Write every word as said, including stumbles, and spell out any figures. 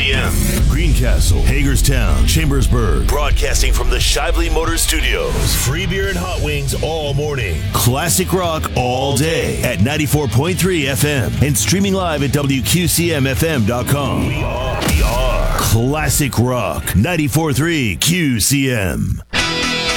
p m. Greencastle, Hagerstown, Chambersburg. Broadcasting from the Shively Motors Studios. Free beer and hot wings all morning. Classic rock all day at ninety-four point three F M. And streaming live at W Q C M F M dot com. We are, we are Classic Rock ninety-four point three Q C M.